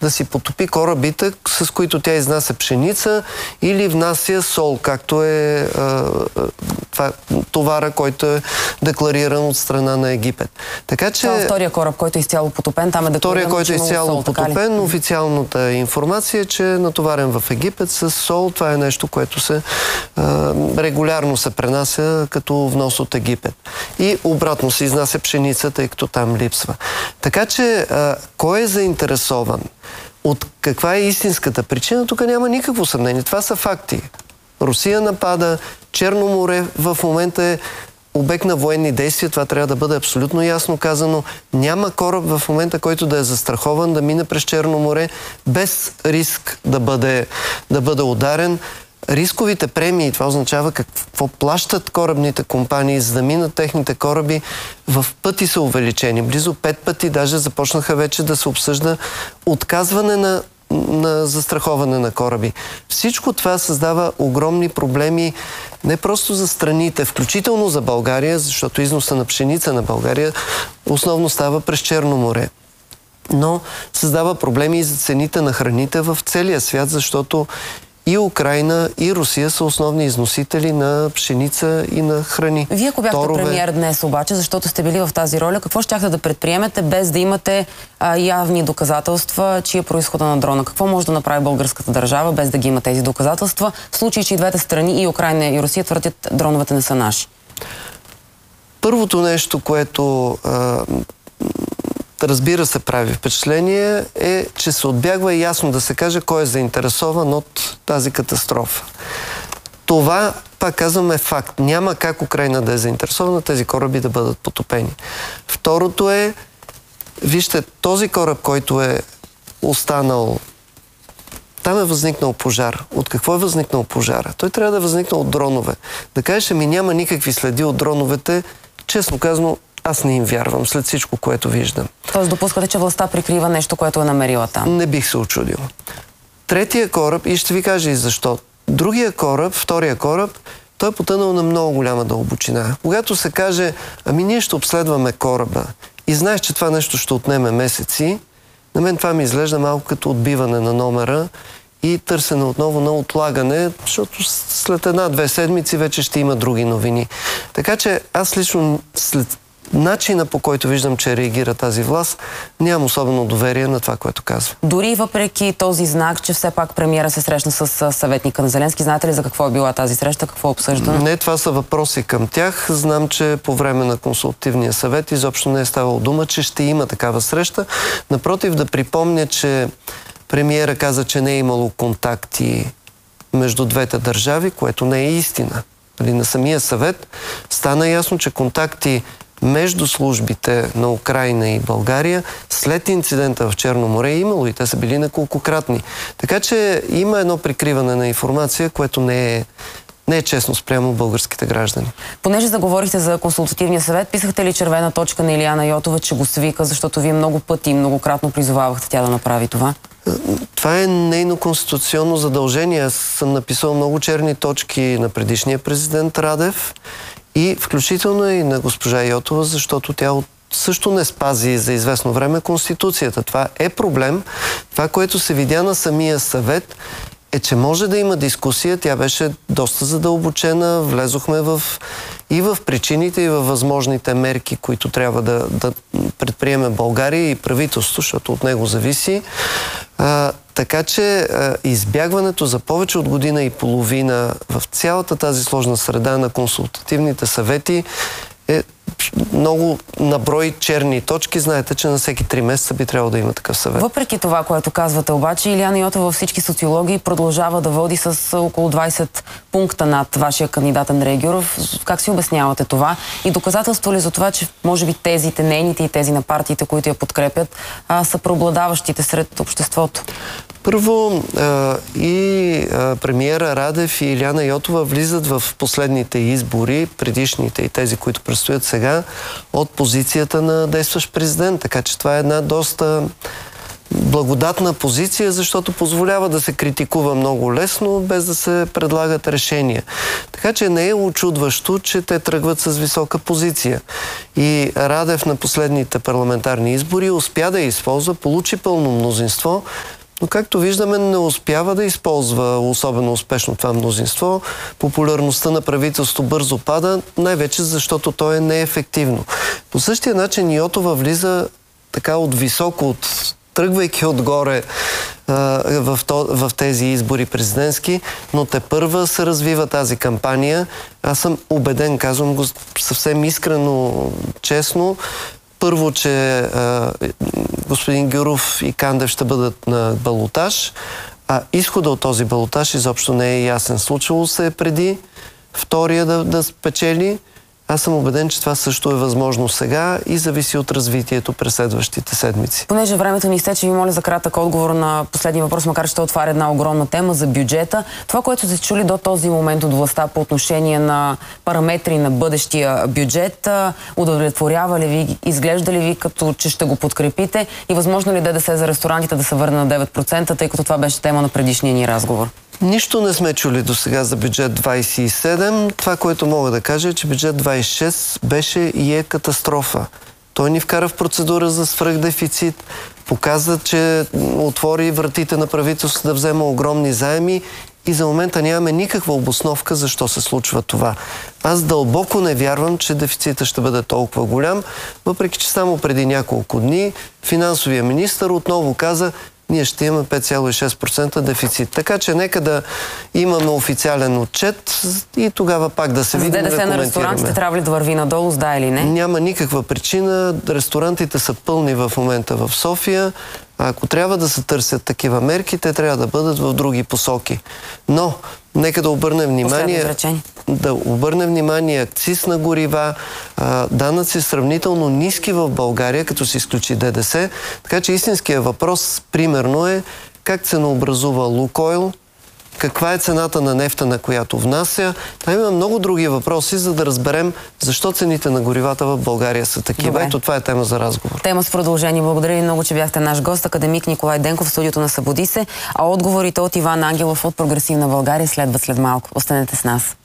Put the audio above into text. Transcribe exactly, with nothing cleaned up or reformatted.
да си потопи корабите, с които тя изнася пшеница или внася сол, както е а, това, товара, който е деклариран от страна на Египет. Така че... Това е втория кораб, който е изцяло потопен, там е деклариран, втория, който е изцяло сол, потопен, официалната информация е, че е натоварен в Египет с сол. Това е нещо, което се а, регулярно се пренася като внос от Египет. И обратно се изнася пшеница, тъй като там липсва. Така че, а, кой е заинтересован? От каква е истинската причина? Тук няма никакво съмнение. Това са факти. Русия напада, Черно море в момента е обект на военни действия, това трябва да бъде абсолютно ясно казано. Няма кораб в момента, който да е застрахован да мине през Черно море без риск да бъде, да бъде ударен. Рисковите премии, това означава какво плащат корабните компании, за да минат техните кораби, в пъти са увеличени. Близо пет пъти даже започнаха вече да се обсъжда отказване на на застраховане на кораби. Всичко това създава огромни проблеми не просто за страните, включително за България, защото износа на пшеница на България основно става през Черно море. Но създава проблеми и за цените на храните в целия свят, защото и Украйна, и Русия са основни износители на пшеница и на храни. Вие, ако бяхте торове... премиер днес обаче, защото сте били в тази роля, какво щяхте да предприемете, без да имате а, явни доказателства, чия е произхода на дрона? Какво може да направи българската държава, без да ги има тези доказателства, в случай, че и двете страни, и Украйна, и Русия, твърдят, дроновете не са наши? Първото нещо, което... А... разбира се, прави впечатление, е, че се отбягва и ясно да се каже кой е заинтересован от тази катастрофа. Това, пак казвам, е факт. Няма как Украйна да е заинтересована тези кораби да бъдат потопени. Второто е, вижте, този кораб, който е останал, там е възникнал пожар. От какво е възникнал пожара? Той трябва да е възникнал от дронове. Да кажеш, ми няма никакви следи от дроновете, честно казано, аз не им вярвам след всичко, което виждам. Тоест допускате, че властта прикрива нещо, което е намерила там? Не бих се очудил. Третия кораб, и ще ви кажа и защо. Другия кораб, втория кораб, той е потънал на много голяма дълбочина. Когато се каже, ами ние ще обследваме кораба и знаеш, че това нещо ще отнеме месеци, на мен това ми изглежда малко като отбиване на номера и търсене отново на отлагане, защото след една-две седмици вече ще има други новини. Така че аз лично след начина, по който виждам, че реагира тази власт, нямам особено доверие на това, което казва. Дори въпреки този знак, че все пак премиера се срещна с съветника на Зеленски, знаете ли за какво е била тази среща, какво е обсъждано? Не, това са въпроси към тях. Знам, че по време на консултативния съвет изобщо не е ставало дума, че ще има такава среща. Напротив, да припомня, че премиера каза, че не е имало контакти между двете държави, което не е истина. На самия съвет стана ясно, че контакти между службите на Украйна и България след инцидента в Черно море е имало и те са били неколкократни. Така че има едно прикриване на информация, което не е, не е честно спрямо българските граждани. Понеже заговорихте за консултативния съвет, писахте ли червена точка на Илияна Йотова, че го свика, защото вие много пъти и многократно призовавахте тя да направи това? Това е нейно конституционно задължение. Аз съм написал много черни точки на предишния президент Радев и включително и на госпожа Йотова, защото тя също не спази за известно време Конституцията. Това е проблем. Това, което се видя на самия съвет, е, че може да има дискусия. Тя беше доста задълбочена. Влезохме в, и в причините, и във възможните мерки, които трябва да, да предприеме България и правителството, защото от него зависи. А, така че а, избягването за повече от година и половина в цялата тази сложна среда на консултативните съвети е много наброй черни точки. Знаете, че на всеки три месеца би трябвало да има такъв съвет. Въпреки това, което казвате обаче, Илияна Йотова във всички социологии продължава да води с около двайсет пункта над вашия кандидат Андрей Гюров. Как си обяснявате това? И доказателство ли за това, че може би тезите, нейните и тези на партиите, които я подкрепят, а, са преобладаващите сред обществото? Първо, а, и а, премиера Радев и Илияна Йотова влизат в последните избори, предишните и тези, които предстоят сега, от позицията на действащ президент. Така че това е една доста благодатна позиция, защото позволява да се критикува много лесно, без да се предлагат решения. Така че не е очудващо, че те тръгват с висока позиция. И Радев на последните парламентарни избори успя да използва, получи пълно мнозинство, но както виждаме, не успява да използва особено успешно това мнозинство. Популярността на правителството бързо пада, най-вече защото то е неефективно. По същия начин Йотова влиза така от високо, от тръгвайки отгоре а, в, то, в тези избори президентски, но тепърва се развива тази кампания. Аз съм убеден, казвам го съвсем искрено, честно, първо, че а, господин Гюров и Кандев ще бъдат на балотаж, а изхода от този балотаж изобщо не е ясен. Случвало се е преди втория да, да спечели. Аз съм убеден, че това също е възможно сега и зависи от развитието през следващите седмици. Понеже времето ни изтече, ви моля за кратък отговор на последния въпрос, макар че той отваря една огромна тема за бюджета. Това, което сте чули до този момент от властта по отношение на параметри на бъдещия бюджет, удовлетворява ли ви, изглежда ли ви като че ще го подкрепите и възможно ли ДДС за ресторантите да се върне на девет процента, тъй като това беше тема на предишния ни разговор? Нищо не сме чули до сега за бюджет двайсет и седем. Това, което мога да кажа, е, че бюджет двайсет и шест беше и е катастрофа. Той ни вкара в процедура за свръхдефицит, показа, че отвори вратите на правителството да взема огромни заеми и за момента нямаме никаква обосновка защо се случва това. Аз дълбоко не вярвам, че дефицита ще бъде толкова голям, въпреки че само преди няколко дни финансовия министър отново каза: ние ще имаме пет цяло и шест процента дефицит. Така че нека да имаме официален отчет и тогава пак да се видим да коментираме. ДДС на ресторантите трябва ли да върви надолу, с да или не? Няма никаква причина. Ресторантите са пълни в момента в София. А ако трябва да се търсят такива мерки, те трябва да бъдат в други посоки. Но нека да обърнем внимание, да обърнем внимание акциз на горива, данъци сравнително ниски в България, като се изключи ДДС. Така че истинският въпрос, примерно, е как ценообразува Лукойл, каква е цената на нефта, на която внася. Там има много други въпроси, за да разберем защо цените на горивата в България са такива. Добре. Ето, това е тема за разговор. Тема с продължение. Благодаря ви много, че бяхте наш гост, академик Николай Денков в студиото на Събуди се, а отговорите от Иван Ангелов от Прогресивна България следват след малко. Останете с нас.